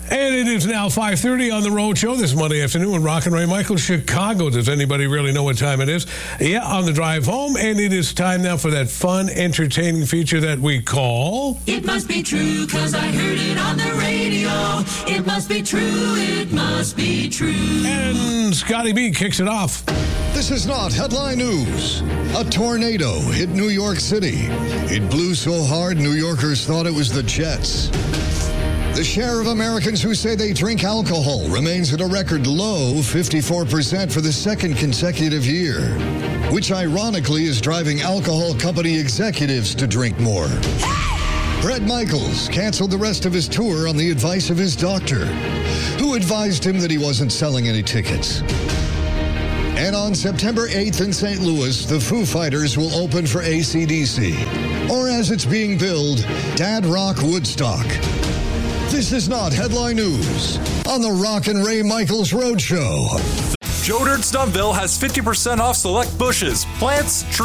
And it is now 5:30 on the Road Show this Monday afternoon with Rock and Ray Michael, Chicago. Does anybody really know what time it is? Yeah, on the drive home. And it is time now for that fun, entertaining feature that we call... It must be true, 'cause I heard it on the radio. It must be true, it must be true. And Scotty B kicks it off. This is not headline news. A tornado hit New York City. It blew so hard, New Yorkers thought it was the Jets. The share of Americans who say they drink alcohol remains at a record low 54% for the second consecutive year, which ironically is driving alcohol company executives to drink more. Bret Michaels canceled the rest of his tour on the advice of his doctor, who advised him that he wasn't selling any tickets. And on September 8th in St. Louis, the Foo Fighters will open for AC/DC, or as it's being billed, Dad Rock Woodstock. This is not headline news on the Rock and Ray Michaels Road Show. Joe Dirt Stuntville has 50% off select bushes, plants, trees,